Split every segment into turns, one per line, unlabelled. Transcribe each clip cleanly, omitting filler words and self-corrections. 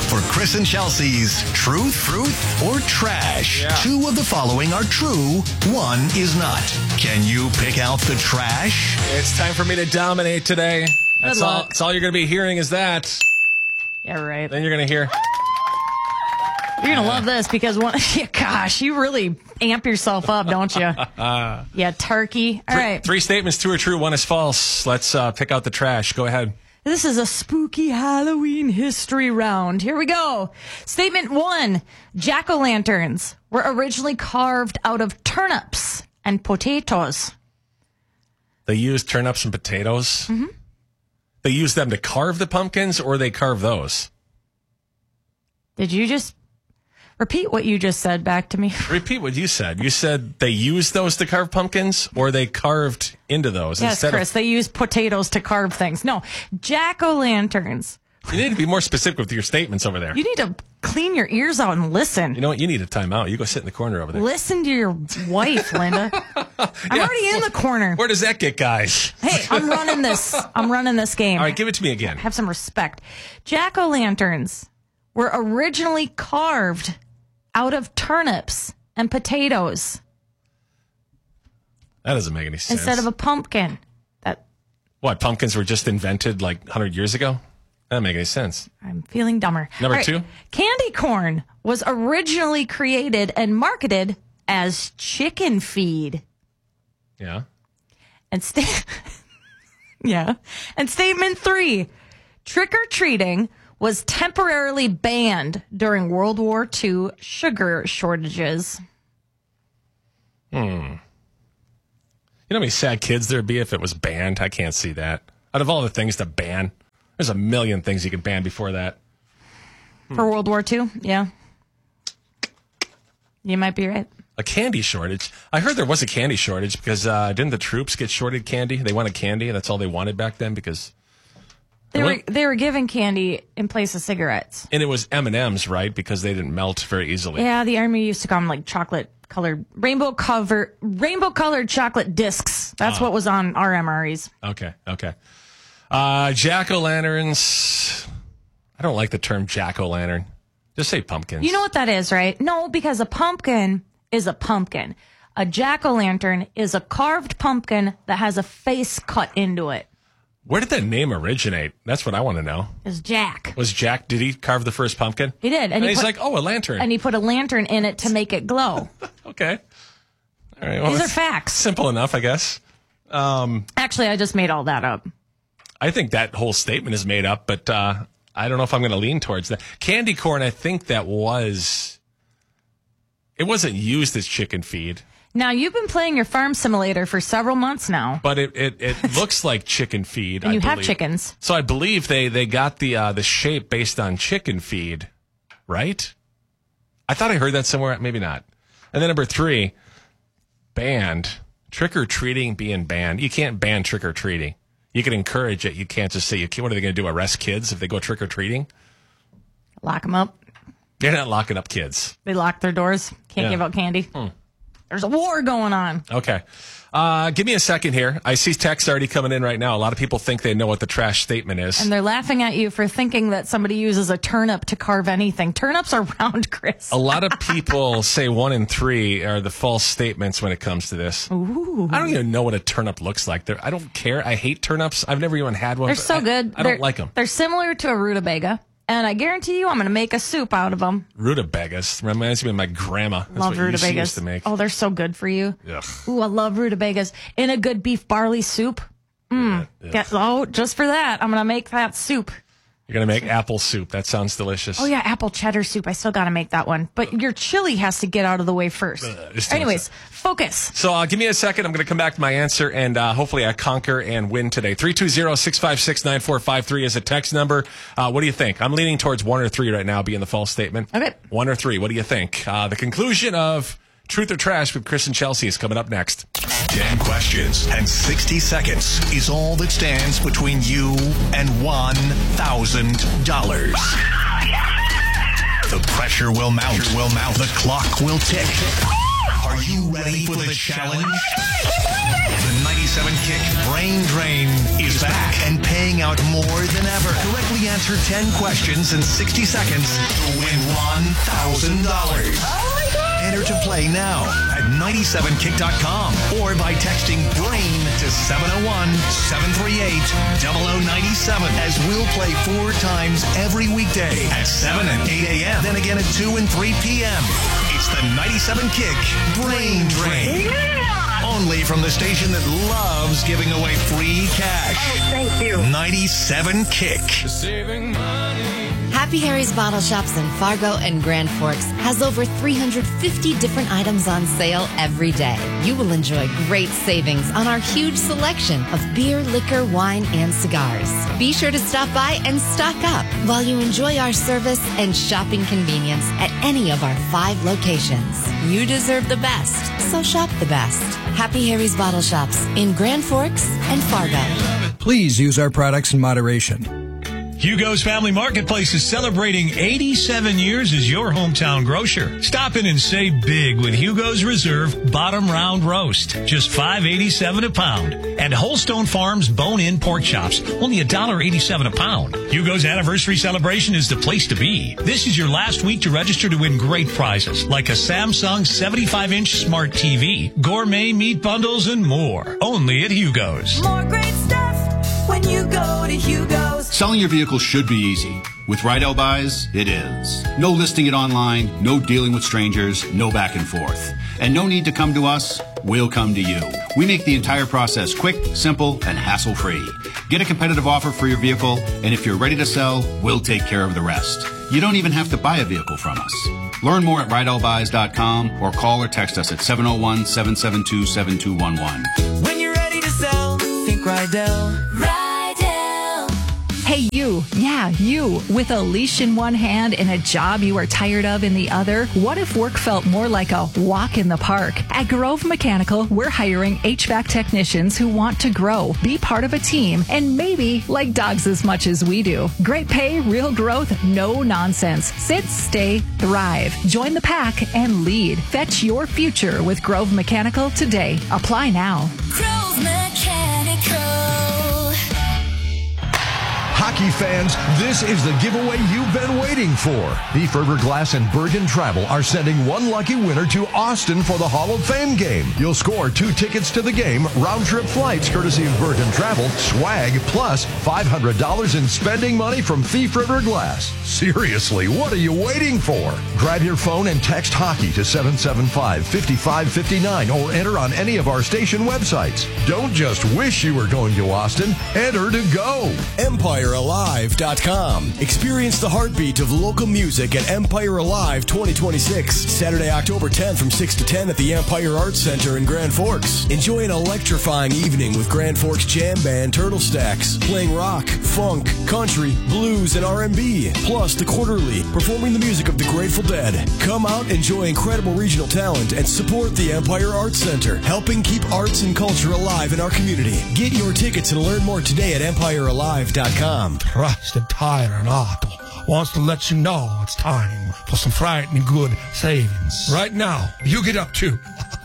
for Chris and Chelsea's Truth, or Trash.
Yeah.
2 of the following are true, 1 is not. Can you pick out the trash?
It's time for me to dominate today. That's
Good
all.
luck.
That's all you're going to be hearing is that.
Yeah, right.
Then you're going to hear.
You're going to love this because, gosh, you really amp yourself up, don't you? Yeah, turkey. All right.
3 statements, 2 are true, 1 is false. Let's pick out the trash. Go ahead.
This is a spooky Halloween history round. Here we go. Statement 1. Jack-o'-lanterns were originally carved out of turnips and potatoes.
They used turnips and potatoes. Mm-hmm. They used them to carve the pumpkins, or they carve those?
Did you just repeat what you just said back to me?
Repeat what you said. You said they used those to carve pumpkins, or they carved into those?
Yes,
instead
Chris, they use potatoes to carve things. No, jack-o'-lanterns.
You need to be more specific with your statements over there.
You need to clean your ears out and listen.
You know what? You need a timeout. You go sit in the corner over there.
Listen to your wife, Linda. I'm already in the corner.
Where does that get, guys?
Hey, I'm running this game.
All right, give it to me again.
Have some respect. Jack-o'-lanterns were originally carved out of turnips and potatoes
That doesn't make any sense.
instead of a pumpkin.
What, pumpkins were just invented like 100 years ago? That doesn't make any sense.
I'm feeling dumber.
Number
All right.
2.
Candy corn was originally created and marketed as chicken feed.
Yeah.
And yeah. And statement 3, trick-or-treating was temporarily banned during World War II sugar shortages.
You know how many sad kids there'd be if it was banned? I can't see that. Out of all the things to ban, there's a million things you could ban before that.
For World War II? Yeah. You might be right.
A candy shortage. I heard there was a candy shortage because didn't the troops get shorted candy? They wanted candy, and that's all they wanted back then because...
They were giving candy in place of cigarettes.
And it was M&Ms, right? Because they didn't melt very easily.
Yeah, the army used to call them like chocolate-colored, rainbow-colored chocolate discs. That's what was on our MREs.
Okay. Jack-o'-lanterns. I don't like the term jack-o'-lantern. Just say pumpkins.
You know what that is, right? No, because a pumpkin is a pumpkin. A jack-o'-lantern is a carved pumpkin that has a face cut into it.
Where did that name originate? That's what I want to know.
It's Jack.
Did he carve the first pumpkin?
He did.
And he's like, a lantern.
And he put a lantern in it to make it glow.
Okay. All right. Well,
These are
that's
facts.
simple enough, I guess.
Actually, I just made all that up.
I think that whole statement is made up, but I don't know if I'm going to lean towards that. Candy corn, I think it wasn't used as chicken feed.
Now, you've been playing your farm simulator for several months now.
But it looks like chicken feed.
And
I
you have
believe.
chickens.
So I believe they got the shape based on chicken feed, right? I thought I heard that somewhere. Maybe not. And then number 3, banned. Trick-or-treating being banned. You can't ban trick-or-treating. You can encourage it. You can't just say, what are they going to do, arrest kids if they go trick-or-treating?
Lock them up.
They're not locking up kids.
They lock their doors. Can't give out candy. There's a war going on.
Okay. Give me a second here. I see texts already coming in right now. A lot of people think they know what the trash statement is.
And they're laughing at you for thinking that somebody uses a turnip to carve anything. Turnips are round, Chris.
A lot of people say 1 and 3 are the false statements when it comes to this.
Ooh.
I don't even know what a turnip looks like. I don't care. I hate turnips. I've never even had one.
They're
but
so good.
I don't like them.
They're similar to a rutabaga. And I guarantee you I'm going to make a soup out of them.
Rutabagas. Reminds me of my grandma. That's
Love
what she used
rutabagas.
to make.
Oh, they're so good for you.
Ugh.
Ooh, I love rutabagas. In a good beef barley soup. Just for that, I'm going to make that soup.
You're going to make apple soup. That sounds delicious.
Oh, yeah, apple cheddar soup. I still got to make that one. But your chili has to get out of the way first. Anyways, focus.
So give me a second. I'm going to come back to my answer, and hopefully I conquer and win today. 320-656-9453 is a text number. What do you think? I'm leaning towards 1 or 3 right now being the false statement.
Okay.
1 or 3. What do you think? The conclusion of Truth or Trash with Chris and Chelsea is coming up next.
10 questions and 60 seconds is all that stands between you and $1,000. The pressure will mount. The clock will tick. Are you ready for the challenge? The 97 Kick Brain Drain is back and paying out more than ever. Correctly answer 10 questions in 60 seconds to win $1,000. Oh my God! Enter to play now at 97kick.com or by texting BRAIN to 701-738-0097 as we'll play 4 times every weekday at 7 and 8 a.m. Then again at 2 and 3 p.m. It's the 97 Kick Brain Drain. Yeah! Only from the station that loves giving away free cash.
Oh, thank you.
97 Kick.
Saving money.
Happy Harry's Bottle Shops in Fargo and Grand Forks has over 350 different items on sale every day. You will enjoy great savings on our huge selection of beer, liquor, wine, and cigars. Be sure to stop by and stock up while you enjoy our service and shopping convenience at any of our 5 locations. You deserve the best, so shop the best. Happy Harry's Bottle Shops in Grand Forks and Fargo.
Please use our products in moderation.
Hugo's Family Marketplace is celebrating 87 years as your hometown grocer. Stop in and save big with Hugo's Reserve Bottom Round Roast, just $5.87 a pound. And Holstone Farms Bone-In Pork Chops, only $1.87 a pound. Hugo's anniversary celebration is the place to be. This is your last week to register to win great prizes, like a Samsung 75-inch smart TV, gourmet meat bundles, and more. Only at Hugo's.
More great stuff when you go to Hugo's.
Selling your vehicle should be easy. With Rydell Buys, it is. No listing it online, no dealing with strangers, no back and forth. And no need to come to us, we'll come to you. We make the entire process quick, simple, and hassle-free. Get a competitive offer for your vehicle, and if you're ready to sell, we'll take care of the rest. You don't even have to buy a vehicle from us. Learn more at RydellBuys.com or call or text us at 701-772-7211.
When you're ready to sell, think Rydell.
Hey, you. Yeah, you. With a leash in one hand and a job you are tired of in the other, what if work felt more like a walk in the park? At Grove Mechanical, we're hiring HVAC technicians who want to grow, be part of a team, and maybe like dogs as much as we do. Great pay, real growth, no nonsense. Sit, stay, thrive. Join the pack and lead. Fetch your future with Grove Mechanical today. Apply now.
Grove Mechanical.
Hockey fans, this is the giveaway you've been waiting for. Thief River Glass and Bergen Travel are sending one lucky winner to Austin for the Hall of Fame game. You'll score 2 tickets to the game, round-trip flights courtesy of Bergen Travel, swag, plus $500 in spending money from Thief River Glass. Seriously, what are you waiting for? Grab your phone and text hockey to 775-5559 or enter on any of our station websites. Don't just wish you were going to Austin. Enter to go.
EmpireAlive.com. Experience the heartbeat of local music at Empire Alive 2026. Saturday, October 10th from 6 to 10 at the Empire Arts Center in Grand Forks. Enjoy an electrifying evening with Grand Forks Jam Band Turtle Stacks, playing rock, funk, country, blues, and R&B. Plus, The Quarterly, performing the music of the Grateful Dead. Come out, enjoy incredible regional talent, and support the Empire Arts Center, helping keep arts and culture alive in our community. Get your tickets and learn more today at EmpireAlive.com.
Trusted Tire and Auto wants to let you know it's time for some frightening good savings. Right now, you get up to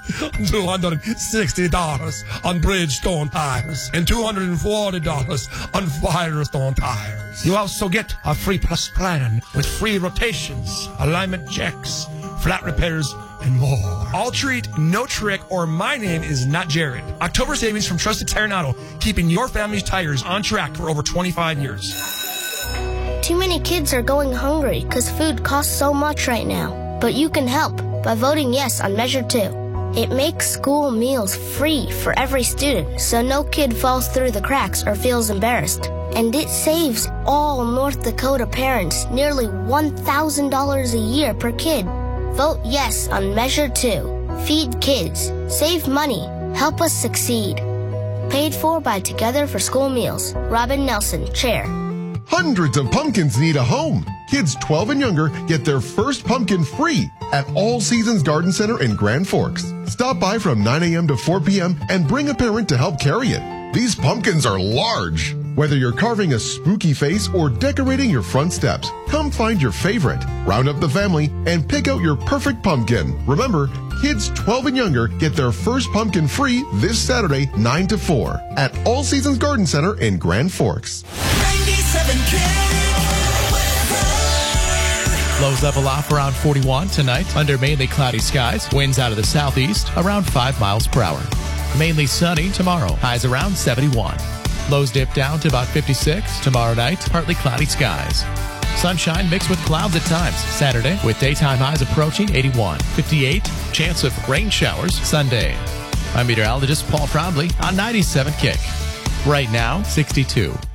$260 on Bridgestone tires and $240 on Firestone tires. You also get a free plus plan with free rotations, alignment checks, flat repairs, and more. All treat, no trick, or my name is not Jared. October savings from Trusted Tire and Auto, keeping your family's tires on track for over 25 years.
Too many kids are going hungry because food costs so much right now. But you can help by voting yes on Measure 2. It makes school meals free for every student, so no kid falls through the cracks or feels embarrassed. And it saves all North Dakota parents nearly $1,000 a year per kid. Vote yes on Measure 2. Feed kids. Save money. Help us succeed. Paid for by Together for School Meals. Robin Nelson, Chair.
Hundreds of pumpkins need a home. Kids 12 and younger get their first pumpkin free at All Seasons Garden Center in Grand Forks. Stop by from 9 a.m. to 4 p.m. and bring a parent to help carry it. These pumpkins are large. Whether you're carving a spooky face or decorating your front steps, come find your favorite, round up the family, and pick out your perfect pumpkin. Remember, Kids 12 and younger get their first pumpkin free this Saturday, 9 to 4 at All Seasons Garden Center in Grand Forks.
97K. Lows level off around 41 tonight under mainly cloudy skies. Winds out of the southeast around 5 miles per hour. Mainly sunny tomorrow. Highs around 71. Lows dip down to about 56. Tomorrow night, partly cloudy skies. Sunshine mixed with clouds at times. Saturday with daytime highs approaching 81. 58. Chance of rain showers Sunday. I'm meteorologist Paul Trombley on 97 Kick. Right now, 62.